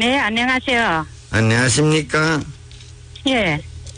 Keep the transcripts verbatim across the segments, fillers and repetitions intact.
네, 안녕하세요. 안녕하십니까? 예.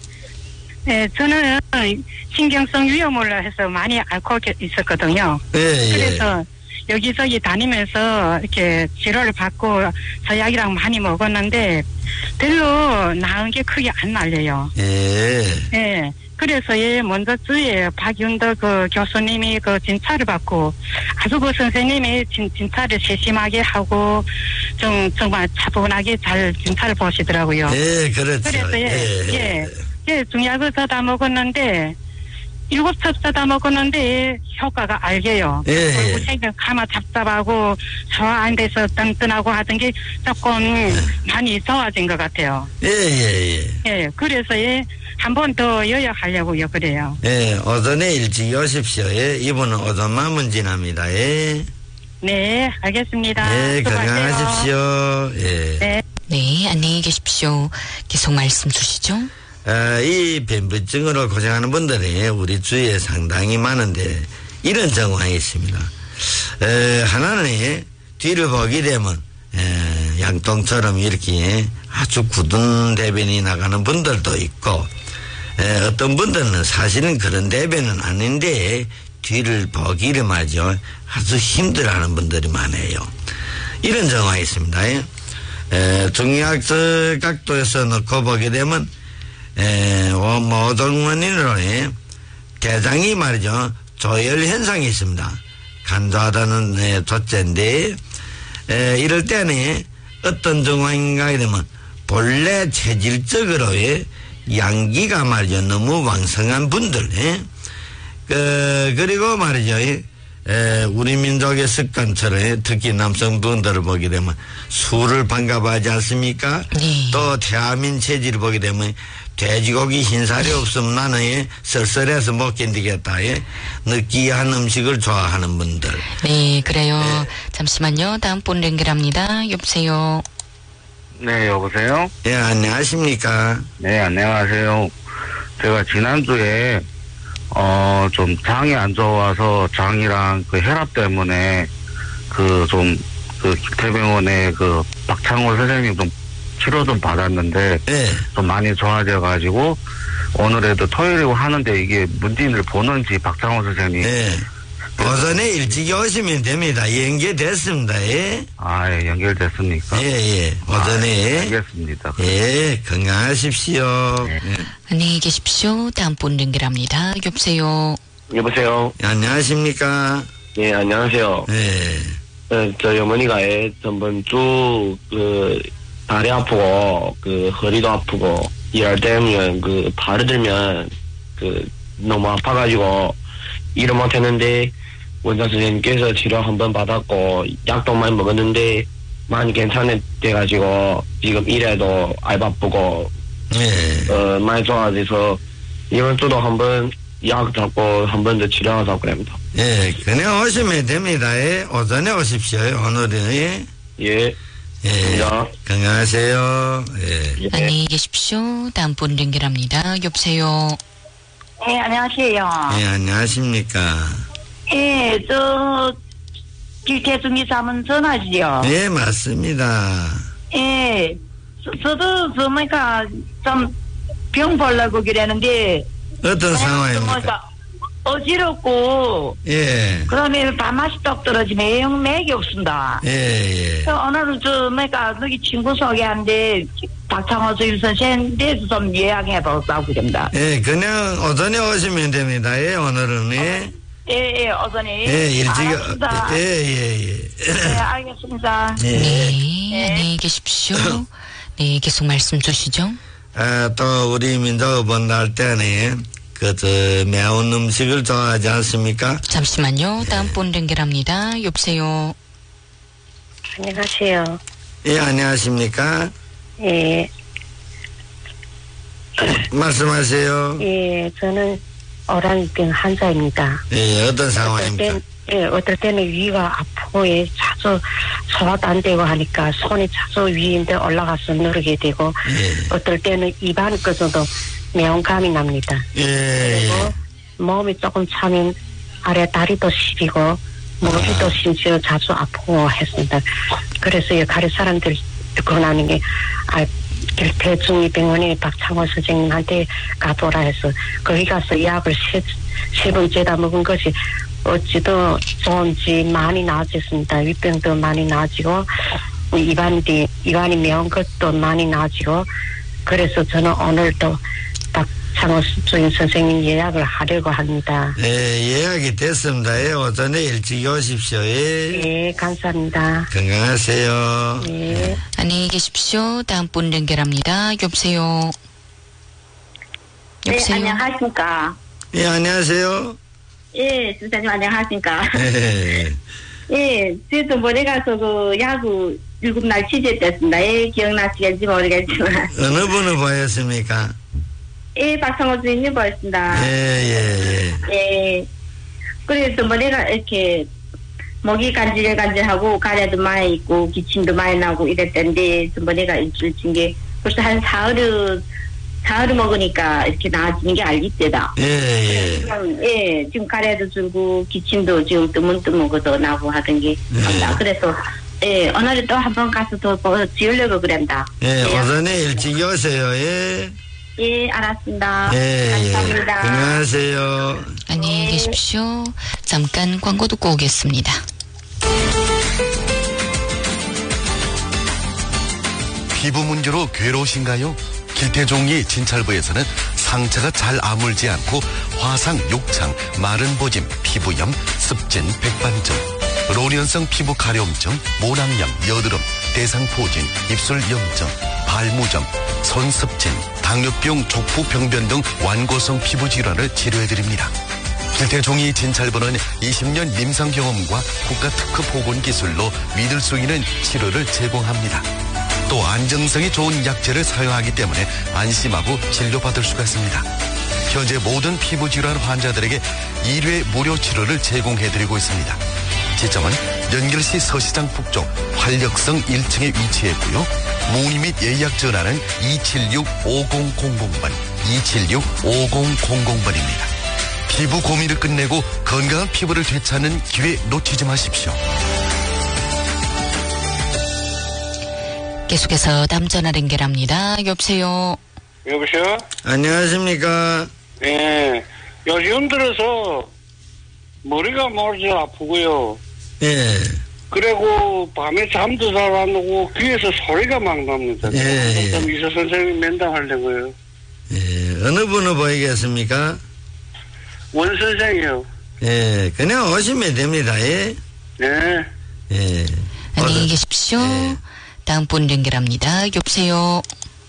네, 저는 신경성 위염을 해서 많이 앓고 있었거든요. 예, 예. 그래서 여기저기 다니면서 이렇게 치료를 받고 저약이랑 많이 먹었는데 별로 나은 게 크게 안 날려요. 예. 예. 그래서 예, 먼저 주에 박윤덕 그 교수님이 그 진찰을 받고 아주 그 선생님이 진, 진찰을 세심하게 하고 좀 정말 차분하게 잘 진찰을 보시더라고요. 예, 그렇죠. 그래서 예, 예. 예, 예, 중약을 사다 먹었는데 일곱 첩 사다 먹었는데 효과가 알게요. 예, 예. 그리고 생각 가마 잡잡하고 소화 안 돼서 뜬뜬하고 하던 게 조금 예. 많이 좋아진 것 같아요. 예, 예, 예. 예, 그래서 예, 한 번 더 요약하려고요, 그래요. 예, 오전에 일찍 오십시오. 예, 이분은 오전만 문진합니다. 예. 네, 알겠습니다. 예, 수고하세요. 건강하십시오. 예. 네. 네, 안녕히 계십시오. 계속 말씀 주시죠. 아, 이 변비증으로 고생하는 분들이 우리 주위에 상당히 많은데 이런 정황이 있습니다. 에, 하나는 뒤를 보게 되면 에, 양똥처럼 이렇게 아주 굳은 대변이 나가는 분들도 있고 에, 어떤 분들은 사실은 그런 대변은 아닌데 뒤를 보기를 말이죠. 아주 힘들어하는 분들이 많아요. 이런 정황이 있습니다. 에, 중의학적 각도에서 놓고 보게 되면 에, 어, 모든 원인으로 대장이 말이죠. 조열 현상이 있습니다. 간조하다는 에, 조제인데 에, 이럴 때는 어떤 정황인가 되면 본래 체질적으로 에, 양기가 말이죠. 너무 왕성한 분들 에? 그, 그리고 말이죠. 에, 우리 민족의 습관처럼 특히 남성분들을 보게 되면 술을 반갑하지 않습니까? 네. 또 태아민 체질을 보게 되면 돼지고기 흰살이 없으면 나는 예, 썰썰해서 못 견디겠다. 예. 느끼한 음식을 좋아하는 분들. 네, 그래요. 네. 잠시만요. 다음 분 연결합니다. 여보세요. 네, 여보세요? 예, 안녕하십니까? 네, 안녕하세요. 제가 지난주에, 어, 좀 장이 안 좋아서 장이랑 그 혈압 때문에 그 좀, 그 대병원에 그 박창호 선생님 좀 치료 좀 받았는데 예. 좀 많이 좋아져가지고 오늘에도 토요일이고 하는데 이게 문진을 보는지 박창호 선생님. 예. 오전에 일찍 오시면 됩니다. 연결됐습니다. 예. 아, 예, 연결됐습니까? 예, 예. 오전에. 아, 알겠습니다. 예, 건강하십시오. 네. 예. 안녕히 계십시오. 다음 분 연결합니다. 여보세요. 여보세요. 예, 안녕하십니까? 예, 안녕하세요. 예. 어, 저희 어머니가 예, 전번 주, 그, 다리 아프고, 그, 허리도 아프고, 일할 때면, 그, 발을 들면, 그, 너무 아파가지고, 일을 못했는데, 원장 선생님께서 치료 한번 받았고, 약도 많이 먹었는데, 많이 괜찮아져가지고, 지금 일해도 알 바쁘고, 예. 어, 많이 좋아져서, 이번 주도 한번 약 잡고, 한 번 더 치료하자고 합니다. 예, 그냥 오시면 됩니다. 예. 오전에 오십시오. 오늘은, 예. 예. 예. 야. 건강하세요. 예. 예. 안녕히 계십시오. 다음 분 연결합니다. 여보세요. 네, 안녕하세요. 예, 안녕하십니까. 예, 저, 길태중 이사면 전화지요. 예, 맞습니다. 예, 저, 저도, 저, 뭐니까, 좀, 병 보려고 그랬는데, 어떤 상황입니까? 뭐니까, 어지럽고, 예. 그 다음에 밥맛이 똑 떨어지면 애용 맥이 없습니다. 예, 예. 그래서 오늘은 저, 뭐니까, 여기 친구 소개하는데, 박창호 주임 선생님, 내서 좀 예약해보자고 그럽니다. 예, 그냥 오전에 오시면 됩니다. 예, 오늘은, 예. 예, 예, 오전에. 예, 일찍, 알았습니다. 예, 예, 예. 네, 알겠습니다. 예. 네, 안녕히 계십시오. 네, 계속 말씀 주시죠. 아, 또, 우리 민족 번날 때는, 그, 저, 매운 음식을 좋아하지 않습니까? 잠시만요. 다음 분 연결합니다. 여보세요. 안녕하세요. 예, 안녕하십니까? 예, 말씀하세요. 예, 저는 어란병 환자입니다. 예, 어떤 어떨 상황입니까? 땐, 예, 어떨 때는 위가 아프고, 예, 자주 소화도 안 되고 하니까 손이 자주 위인데 올라가서 누르게 되고, 예. 어떨 때는 입안 꺼져도 매운감이 납니다. 예, 그리고 예. 몸이 조금 차면 아래 다리도 시리고, 무릎도 심지어 자주 아프고 했습니다. 그래서 이 가리 사람들 권하는 게, 아, 길태중이병원에 박창호 선생님한테 가보라 해서 거기 가서 약을 세, 세 번째다 먹은 것이 어찌도 좋은지 많이 나아졌습니다. 위병도 많이 나아지고 입안이 입안이 매운 것도 많이 나아지고 그래서 저는 오늘도 박창호 주임 선생님 예약을 하려고 합니다. 네, 예약이 됐습니다. 예, 오전에 일찍 오십시오. 예. 네, 감사합니다. 건강하세요. 네. 안녕히 계십시오. 다음 분 연결합니다. 여보세요. 네, 여보세요. 안녕하십니까. 예, 안녕하세요. 예, 선생님 안녕하십니까. 예. 예, 저도 모레 가서 그 야구 일곱 날 취재됐습니다. 예, 기억나시겠지 모르겠지만. 어느 분을 보였습니까? 예, 박성호 주인님 보였습니다. 예, 예, 예. 예. 그래서 모레가 이렇게 목이 간질간질하고 가래도 많이 있고 기침도 많이 나고 이랬던데 모레가 일주일 친 게 벌써 한 사흘을 사흘을 먹으니까 이렇게 나아지는 게 알겠대다. 예, 예. 지금, 예, 지금 가래도 줄고 기침도 지금 뜨문뜨문거도 나고 하던 게 맞다. 그래서 예, 오늘은 또 한 번 가서 더 지으려고 그랬다. 예, 예, 오전에 일찍 오세요. 예. 예, 알았습니다. 예, 감사합니다. 예. 건강하세요. 안녕히 계십시오. 잠깐 광고 듣고 오겠습니다. 피부 문제로 괴로우신가요? 길태종이 진찰부에서는 상처가 잘 아물지 않고 화상, 욕창, 마른 보짐, 피부염, 습진, 백반증, 로련성 피부 가려움증, 모낭염, 여드름, 대상포진, 입술 염증, 발무점, 손습진, 당뇨병, 족푸병변 등 완고성 피부 질환을 치료해드립니다. 길태종이 진찰부는 이십 년 임상 경험과 국가 특허 보건 기술로 믿을 수 있는 치료를 제공합니다. 또 안정성이 좋은 약재를 사용하기 때문에 안심하고 진료받을 수가 있습니다. 현재 모든 피부질환 환자들에게 일 회 무료 치료를 제공해드리고 있습니다. 지점은 연결시 서시장 북쪽 활력성 일 층에 위치했고요. 문의 및 예약 전화는 이칠육 오공공공 번, 이칠육 오공공공 번입니다. 피부 고민을 끝내고 건강한 피부를 되찾는 기회 놓치지 마십시오. 계속해서 다음 전화 연결합니다. 여보세요. 여보세요? 안녕하십니까? 예. 요즘 들어서 머리가 머리 아프고요. 예. 그리고 밤에 잠도 잘 안 오고 귀에서 소리가 막 납니다. 예, 예. 좀 의사 선생님 면담하려고요. 예. 어느 분을 보이겠습니까? 원 선생이요. 예. 그냥 오시면 됩니다. 예. 네. 예. 안녕히 계십시오. 예. 다음 분 연결합니다. 여보세요.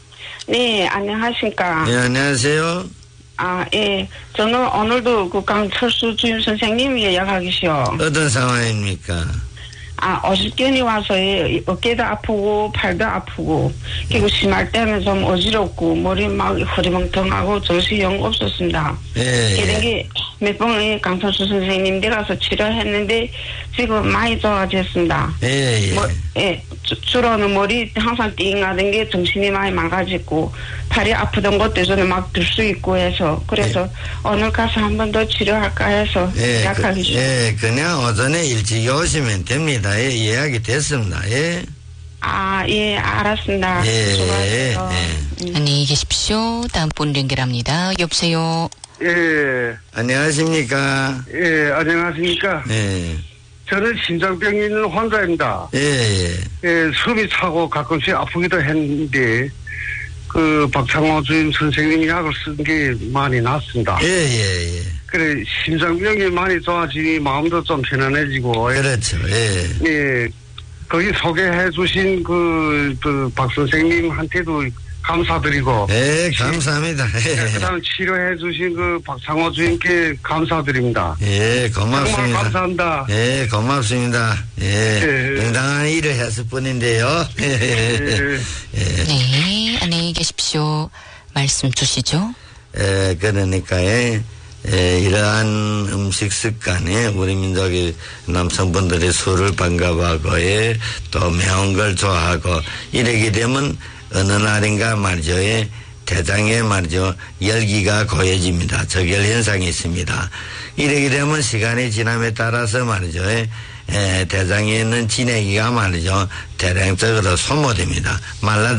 네, 안녕하십니까. 예, 안녕하세요. 아, 예. 저는 오늘도 그 강철수 주임 선생님 예약하기시오. 어떤 상황입니까? 아, 어저께니 와서 어깨도 아프고 팔도 아프고 그리고 심할 때는 좀 어지럽고 머리 막 허리멍텅하고 정신이 영 없었습니다. 예, 그런 예. 게 몇 번 강철수 선생님 데 가서 치료했는데 지금 많이 좋아졌습니다. 예, 예. 뭐, 예, 주, 주로는 머리 항상 띵하던 게 정신이 많이 망가지고 팔이 아프던 것도 저는 막 들 수 있고 해서 그래서 예. 오늘 가서 한 번 더 치료할까 해서 예, 예약하기 그, 싫어요. 예, 그냥 오전에 일찍 오시면 됩니다. 예, 예약이 됐습니다. 예. 아, 예, 알았습니다. 예, 수고하세요. 예, 음. 안녕히 계십시오. 다음 분 연결합니다. 여보세요. 예, 안녕하십니까? 예, 안녕하십니까. 예. 저는 심장병이 있는 환자입니다. 예, 예. 예, 숨이 차고 가끔씩 아프기도 했는데, 그, 박창호 주임 선생님이 약을 쓴 게 많이 낫습니다. 예, 예, 예. 그래, 심장병이 많이 좋아지니 마음도 좀 편안해지고, 그렇죠. 예. 예, 거기 소개해 주신 그, 그, 박 선생님한테도 감사드리고. 예, 감사합니다. 예, 예. 그 다음 치료해 주신 그 박창호 주임께 감사드립니다. 예, 고맙습니다. 정말 감사합니다. 예, 고맙습니다. 예, 예. 응당한 일을 했을 뿐인데요. 예, 예. 예. 네, 안녕히 계십시오. 말씀 주시죠. 에, 그러니까, 에, 에, 이러한 음식 습관에 우리 민족의 남성분들이 술을 반갑하고, 에, 또 매운 걸 좋아하고, 이러게 되면 어느 날인가 말이죠, 에, 대장에 말이죠, 열기가 고여집니다. 적열 현상이 있습니다. 이러게 되면 시간이 지남에 따라서 말이죠, 에, 에, 대장에 있는 진액이가 말이죠. 대량적으로 소모됩니다. 말라